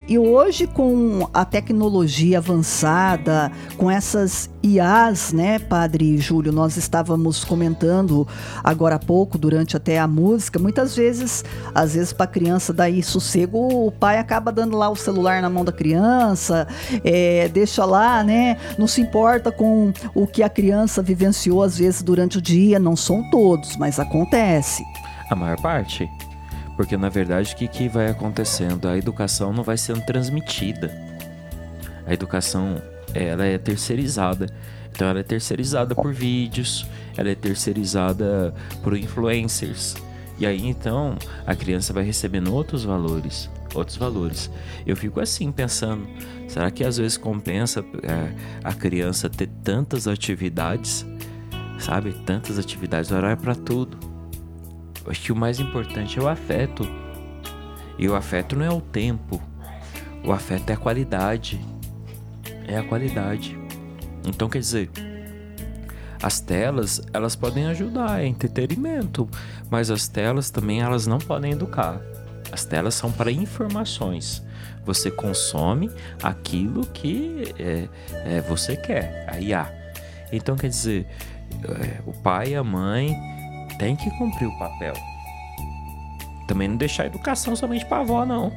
E hoje, com a tecnologia avançada, com essas IAs, né, Padre Júlio, nós estávamos comentando agora há pouco, durante até a música, muitas vezes, às vezes para a criança dar sossego, o pai acaba dando lá o celular na mão da criança, deixa lá, né, não se importa com o que a criança vivenciou, às vezes, durante o dia, não são todos, mas acontece. A maior parte. Porque, na verdade, o que vai acontecendo? A educação não vai sendo transmitida. A educação, ela é terceirizada. Então, ela é terceirizada por vídeos, ela é terceirizada por influencers. E aí, então, a criança vai recebendo outros valores. Eu fico assim, pensando, será que às vezes compensa a criança ter tantas atividades? Sabe? Tantas atividades, horário para tudo. Eu acho que o mais importante é o afeto. E o afeto não é o tempo. O afeto é a qualidade. É a qualidade. Então, quer dizer, as telas, elas podem ajudar, é entretenimento. Mas as telas também, elas não podem educar. As telas são para informações. Você consome aquilo que você quer. A IA. Então, quer dizer, o pai e a mãe tem que cumprir o papel. Também não deixar a educação somente para a avó, não.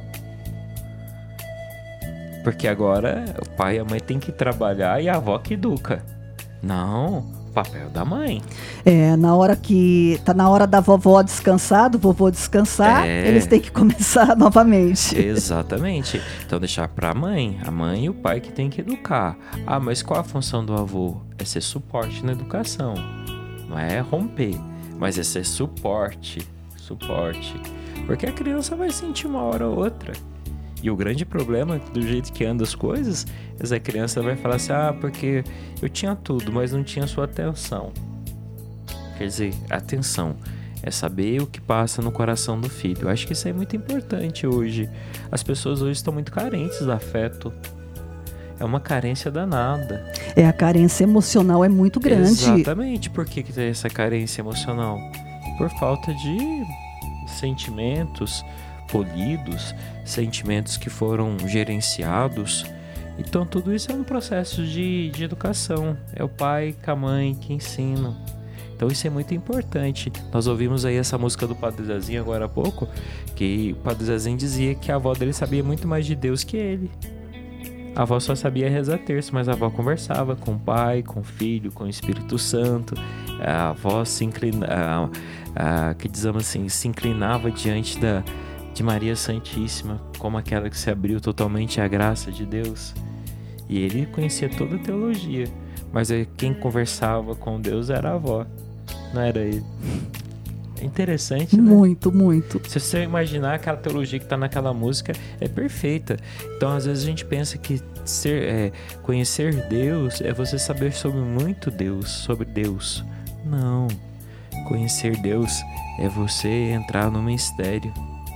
Porque agora o pai e a mãe tem que trabalhar e a avó que educa. Não, o papel da mãe. Na hora que tá na hora da vovó descansar, do vovô descansar, eles têm que começar novamente. Exatamente. Então deixar para a mãe e o pai que tem que educar. Ah, mas qual a função do avô? É ser suporte na educação. Não é romper. Mas esse é suporte. Porque a criança vai sentir uma hora ou outra. E o grande problema, do jeito que andam as coisas, é a criança vai falar assim, porque eu tinha tudo, mas não tinha sua atenção. Quer dizer, atenção é saber o que passa no coração do filho. Eu acho que isso é muito importante hoje. As pessoas hoje estão muito carentes do afeto. É uma carência danada. A carência emocional é muito grande. Exatamente. Por que tem essa carência emocional? Por falta de sentimentos polidos, sentimentos que foram gerenciados. Então tudo isso é um processo de educação. É o pai com a mãe que ensinam. Então isso é muito importante. Nós ouvimos aí essa música do Padre Zezinho agora há pouco, que o Padre Zezinho dizia que a avó dele sabia muito mais de Deus que ele. A avó só sabia rezar terço, mas a avó conversava com o pai, com o filho, com o Espírito Santo. A avó se inclinava, se inclinava diante de Maria Santíssima, como aquela que se abriu totalmente à graça de Deus. E ele conhecia toda a teologia, mas quem conversava com Deus era a avó, não era ele. É interessante, né? Muito, muito. Se você imaginar, aquela teologia que está naquela música é perfeita. Então, às vezes a gente pensa que conhecer Deus é você saber sobre Deus. Não. Conhecer Deus é você entrar no mistério.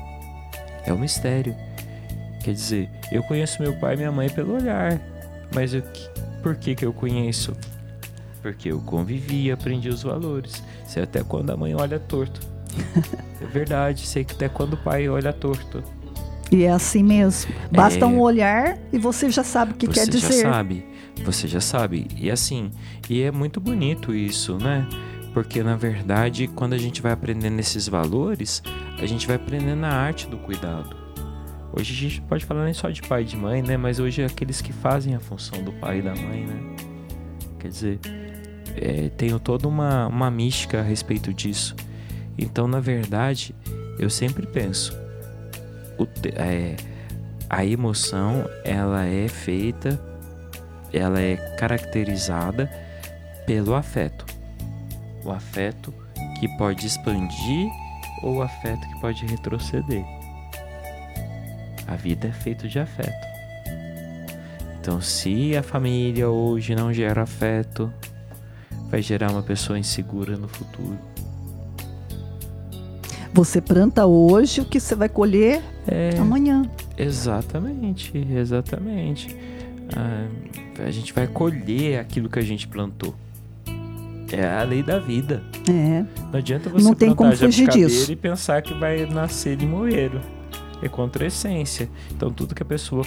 É um mistério. Quer dizer, eu conheço meu pai e minha mãe pelo olhar. Mas por que eu conheço? Porque eu convivi e aprendi os valores. Sei até quando a mãe olha torto. É verdade, sei que até quando o pai olha torto. E é assim mesmo. Basta um olhar e você já sabe o que quer dizer. Você já sabe. E assim, e é muito bonito isso, né? Porque na verdade, quando a gente vai aprendendo esses valores, a gente vai aprendendo a arte do cuidado. Hoje a gente pode falar nem só de pai e de mãe, né? Mas hoje é aqueles que fazem a função do pai e da mãe, né? Quer dizer, tenho toda uma mística a respeito disso. Então, na verdade, eu sempre penso, a emoção, ela é caracterizada pelo afeto. O afeto que pode expandir ou o afeto que pode retroceder. A vida é feita de afeto. Então, se a família hoje não gera afeto, vai gerar uma pessoa insegura no futuro. Você planta hoje o que você vai colher amanhã. Exatamente. A gente vai colher aquilo que a gente plantou. É a lei da vida. Não adianta você plantar jabuticabeira e pensar que vai nascer limoeiro. É contra a essência. Então tudo que a pessoa